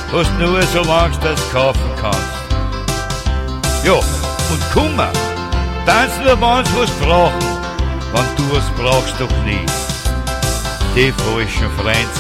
hast nur solange du das kaufen kannst. Ja, und Kummer, das nur wenn's was brauchen, wenn du was brauchst doch nie. Die falschen Freunde